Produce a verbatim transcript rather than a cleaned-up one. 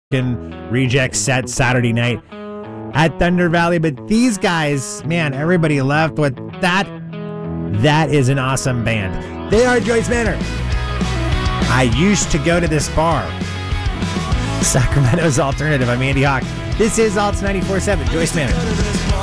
Reject set Saturday night at Thunder Valley. But these guys, man, everybody left with that. That is an awesome band. They are Joyce Manor. I used to go to this bar. Sacramento's Alternative. I'm Andy Hawk. This is Alts ninety-four point seven, Joyce Manor.